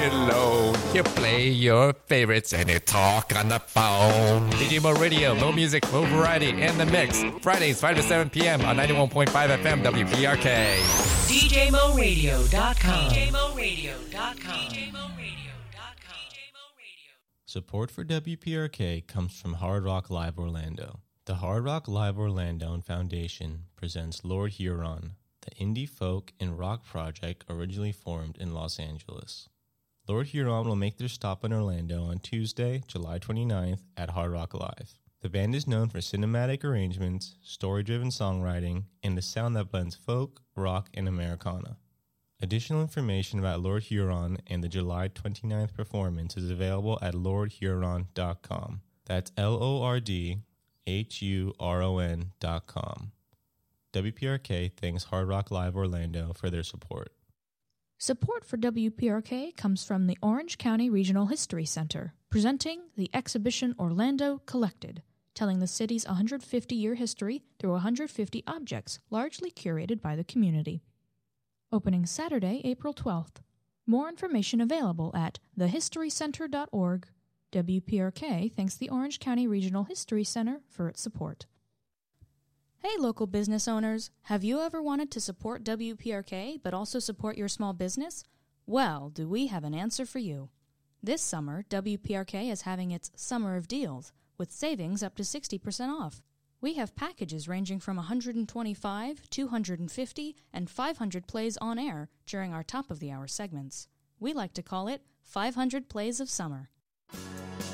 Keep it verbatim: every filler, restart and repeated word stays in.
alone. You play your favorites and you talk on the phone. D J Mo Radio, low music, low variety, in the mix. Fridays, five to seven p.m. on ninety-one point five F M W P R K. D J Mo Radio dot com. D J Mo Radio dot com. Support for W P R K comes from Hard Rock Live Orlando. The Hard Rock Live Orlando Foundation presents Lord Huron, the indie folk and rock project originally formed in Los Angeles. Lord Huron will make their stop in Orlando on Tuesday, July twenty-ninth at Hard Rock Live. The band is known for cinematic arrangements, story-driven songwriting, and the sound that blends folk, rock, and Americana. Additional information about Lord Huron and the July twenty-ninth performance is available at lord huron dot com. That's L O R D H U R O N dot com. W P R K thanks Hard Rock Live Orlando for their support. Support for W P R K comes from the Orange County Regional History Center, presenting the exhibition Orlando Collected, telling the city's one hundred fifty-year history through one hundred fifty objects largely curated by the community. Opening Saturday, April twelfth. More information available at the history center dot org. W P R K thanks the Orange County Regional History Center for its support. Hey, local business owners. Have you ever wanted to support W P R K but also support your small business? Well, do we have an answer for you. This summer, W P R K is having its Summer of Deals, with savings up to sixty percent off. We have packages ranging from one hundred twenty-five, two hundred fifty, and five hundred plays on air during our top-of-the-hour segments. We like to call it five hundred Plays of Summer.